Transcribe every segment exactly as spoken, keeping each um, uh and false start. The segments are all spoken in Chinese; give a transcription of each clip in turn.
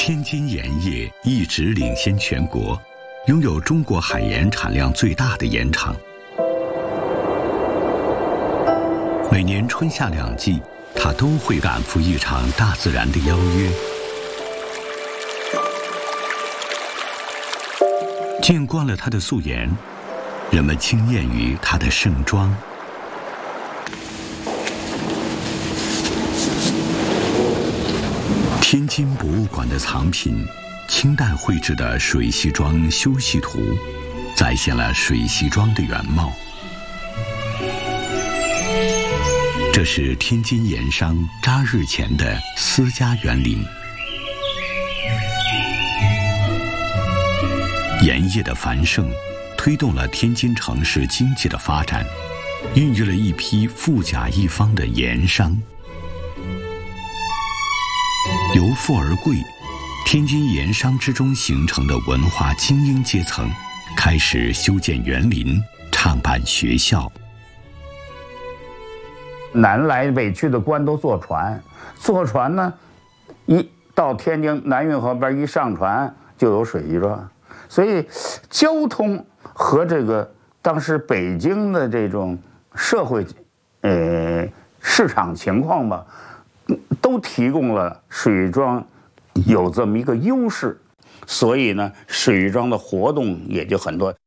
天津盐业一直领先全国，拥有中国海盐产量最大的盐场。每年春夏两季，它都会赶赴一场大自然的邀约。见惯了它的素颜，人们惊艳于它的盛装。天津博物馆的藏品，清代绘制的水西庄修戏图，再现了水西庄的原貌。这是天津盐商扎日前的私家园林。盐业的繁盛，推动了天津城市经济的发展，孕育了一批富甲一方的盐商。由富而贵，天津盐商之中形成的文化精英阶层，开始修建园林，创办学校。 南来北去的官都坐船，坐船呢，一到天津南运河边一上船就有水西庄，所以交通和这个当时北京的这种社会，呃市场情况吧，都提供了水西庄有这么一个优势，所以呢，水西庄的活动也就很多。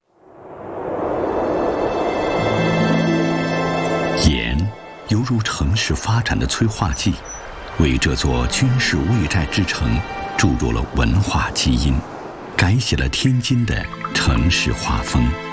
盐犹如城市发展的催化剂，为这座军事卫寨之城注入了文化基因，改写了天津的城市画风。